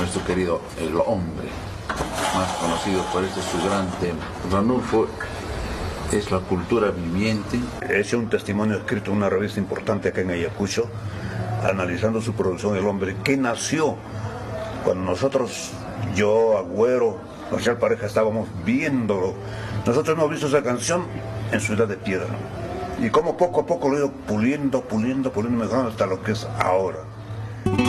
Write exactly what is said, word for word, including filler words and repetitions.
nuestro querido El Hombre, más conocido por este su gran tema. Ranulfo es la cultura viviente. Es un testimonio escrito en una revista importante acá en Ayacucho, analizando su producción El Hombre, que nació cuando nosotros, yo, Agüero, Marcial Pareja, estábamos viéndolo. Nosotros hemos visto esa canción en Ciudad de Piedra, y como poco a poco lo he ido puliendo, puliendo, puliendo, mejorando hasta lo que es ahora.